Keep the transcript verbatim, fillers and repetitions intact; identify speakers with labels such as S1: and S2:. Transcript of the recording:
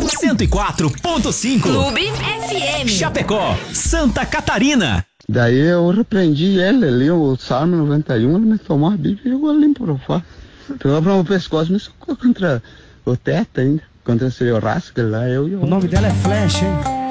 S1: cento e quatro ponto cinco.
S2: Clube F M.
S1: Chapecó, Santa Catarina.
S3: Daí eu repreendi ele ali, o Salmo noventa e um, ele me tomou a Bíblia e jogou limpo pro fora. Pegou para o pescoço e me socou contra o teto ainda, contra esse rasca lá, eu e eu.
S4: O nome dela é Flash, hein?